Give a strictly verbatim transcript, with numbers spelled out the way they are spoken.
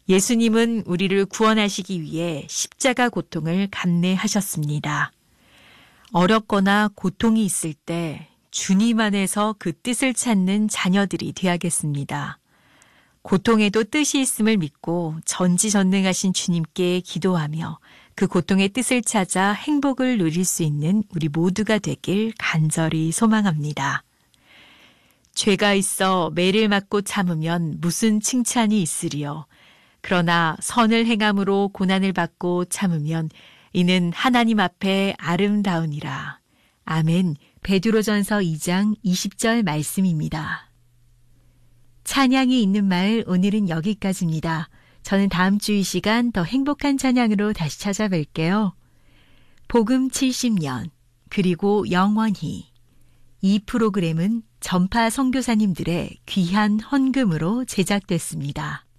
예수님은 우리를 구원하시기 위해 십자가 고통을 감내하셨습니다. 어렵거나 고통이 있을 때 주님 안에서 그 뜻을 찾는 자녀들이 되야겠습니다. 고통에도 뜻이 있음을 믿고 전지전능하신 주님께 기도하며 그 고통의 뜻을 찾아 행복을 누릴 수 있는 우리 모두가 되길 간절히 소망합니다. 죄가 있어 매를 맞고 참으면 무슨 칭찬이 있으리요. 그러나 선을 행함으로 고난을 받고 참으면 이는 하나님 앞에 아름다우니라. 아멘. 베드로전서 이 장 이십 절 말씀입니다. 찬양이 있는 말 오늘은 여기까지입니다. 저는 다음 주 이 시간 더 행복한 찬양으로 다시 찾아뵐게요. 복음 칠십 년 그리고 영원히 이 프로그램은 전파 선교사님들의 귀한 헌금으로 제작됐습니다.